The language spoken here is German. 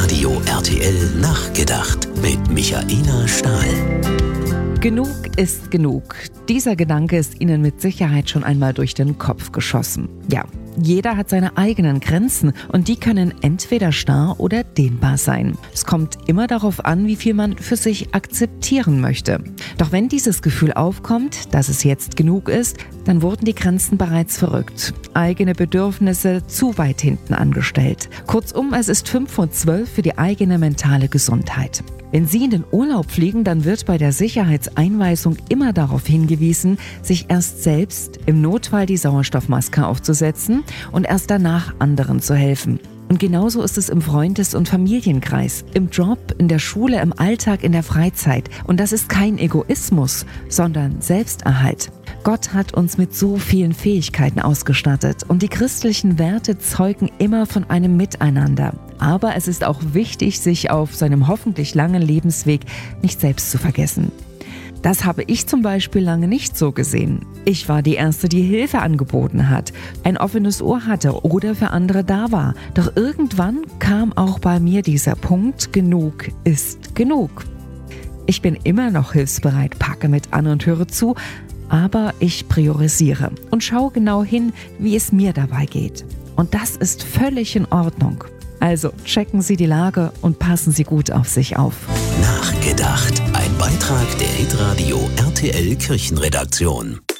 Hitradio RTL Nachgedacht mit Michaela Stahl. Genug ist genug. Dieser Gedanke ist Ihnen mit Sicherheit schon einmal durch den Kopf geschossen. Ja, jeder hat seine eigenen Grenzen und die können entweder starr oder dehnbar sein. Es kommt immer darauf an, wie viel man für sich akzeptieren möchte. Doch wenn dieses Gefühl aufkommt, dass es jetzt genug ist, dann wurden die Grenzen bereits verrückt. Eigene Bedürfnisse zu weit hinten angestellt. Kurzum, es ist 5:12 für die eigene mentale Gesundheit. Wenn Sie in den Urlaub fliegen, dann wird bei der Sicherheitseinweisung immer darauf hingewiesen, sich erst selbst im Notfall die Sauerstoffmaske aufzusetzen und erst danach anderen zu helfen. Und genauso ist es im Freundes- und Familienkreis, im Job, in der Schule, im Alltag, in der Freizeit. Und das ist kein Egoismus, sondern Selbsterhalt. Gott hat uns mit so vielen Fähigkeiten ausgestattet und die christlichen Werte zeugen immer von einem Miteinander. Aber es ist auch wichtig, sich auf seinem hoffentlich langen Lebensweg nicht selbst zu vergessen. Das habe ich zum Beispiel lange nicht so gesehen. Ich war die Erste, die Hilfe angeboten hat, ein offenes Ohr hatte oder für andere da war. Doch irgendwann kam auch bei mir dieser Punkt, genug ist genug. Ich bin immer noch hilfsbereit, packe mit an und höre zu, aber ich priorisiere und schaue genau hin, wie es mir dabei geht. Und das ist völlig in Ordnung. Also checken Sie die Lage und passen Sie gut auf sich auf. Nachgedacht. Ein Beitrag der Hitradio RTL Kirchenredaktion.